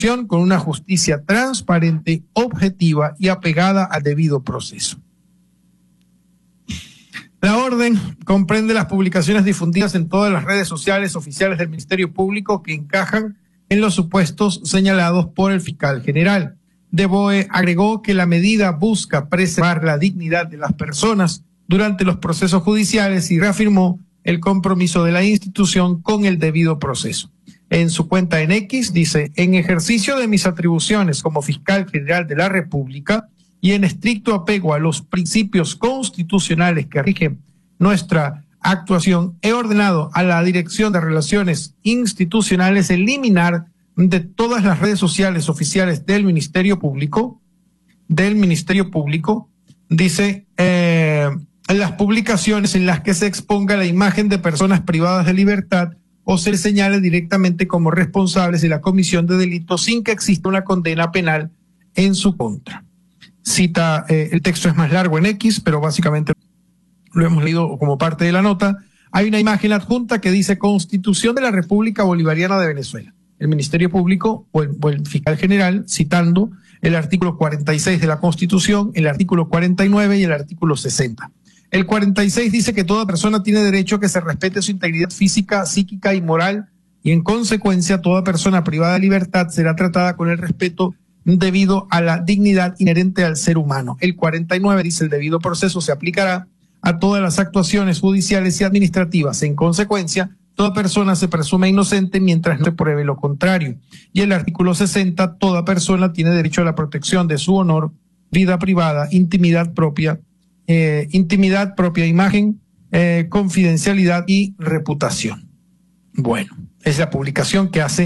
con una justicia transparente, objetiva y apegada al debido proceso. La orden comprende las publicaciones difundidas en todas las redes sociales oficiales del Ministerio Público que encajan en los supuestos señalados por el fiscal general. Deboe agregó que la medida busca preservar la dignidad de las personas durante los procesos judiciales y reafirmó el compromiso de la institución con el debido proceso. En su cuenta en X dice: en ejercicio de mis atribuciones como fiscal general de la República y en estricto apego a los principios constitucionales que rigen nuestra actuación, he ordenado a la Dirección de Relaciones Institucionales eliminar de todas las redes sociales oficiales del Ministerio Público, dice, las publicaciones en las que se exponga la imagen de personas privadas de libertad o se les señale directamente como responsables de la comisión de delitos sin que exista una condena penal en su contra. Cita, el texto es más largo en X, pero básicamente lo hemos leído como parte de la nota. Hay una imagen adjunta que dice Constitución de la República Bolivariana de Venezuela. El Ministerio Público o el fiscal general citando el artículo 46 de la Constitución, el artículo 49 y el artículo 60. El 46 dice que toda persona tiene derecho a que se respete su integridad física, psíquica y moral, y en consecuencia toda persona privada de libertad será tratada con el respeto debido a la dignidad inherente al ser humano. El 49 dice el debido proceso se aplicará a todas las actuaciones judiciales y administrativas. En consecuencia, toda persona se presume inocente mientras no se pruebe lo contrario. Y el artículo 60, toda persona tiene derecho a la protección de su honor, vida privada, intimidad propia, imagen, confidencialidad y reputación. Bueno, es la publicación que hace